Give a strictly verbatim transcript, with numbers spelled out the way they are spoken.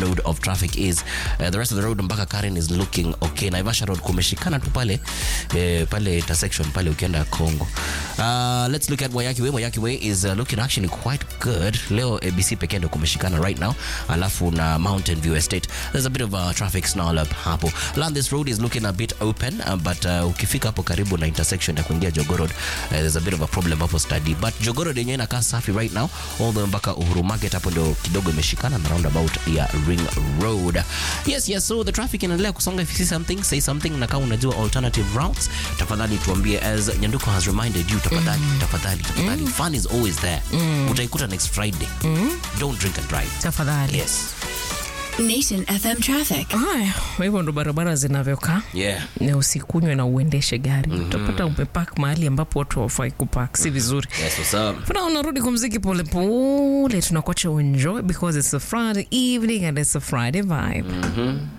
load of traffic is. Uh, the rest of the road mpaka Karen is looking okay. Naivasha Road kumeshikana tu pale eh, pale intersection pale ukienda Kongo. Uh, let's look at Wayaki Way. Wayaki Way is uh, looking actually quite good. Leo A B C pekee ndio kumeshikana right now. Alafu na Mountain View Estate, there's a bit of a traffic snarl up hapo. Landis Road is looking a bit open, uh, but uh, ukifika hapo karibu na intersection ya kuingia Jogoo Road, uh, there's a bit of a problem hapo study. But Jogoo Road yenyewe inakaa safi right now. All the mpaka Uhuru Market hapo ndio kidogo imeshikana na roundabout ya Ring Road. Yes, yes, so the traffic inaendelea kusonga. If you see something, say something. Na kama unajua alternative routes, tafadhali tuambie. As Nyanduko has reminded you, tafadhali, mm. tafadhali, tafadhali. Mm. Fun is always there. Mm. Utaikuta next Friday. Mm. Don't drink and drive. Tafadhali. Yes. Nation F M traffic. Haya, hivyo ndo barabara zinavyokaa. Yeah. Na usikunywe na uendeshe gari. Mm-hmm. Utapata umepark mahali ambapo watu hawafai kupark, si vizuri. Yes, what's up? Funa unarudi kumziki pole pole, tunakuacha enjoy because it's a Friday evening and it's a Friday vibe. Mhm.